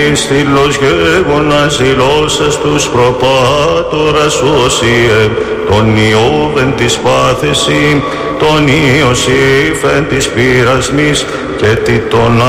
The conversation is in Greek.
στήλος γέγονας δηλώσας τους προπάτορας Οσιε, τον Ιώβεν της πάθεση, τον Ιωσήφεν της πειρασμής και τι τον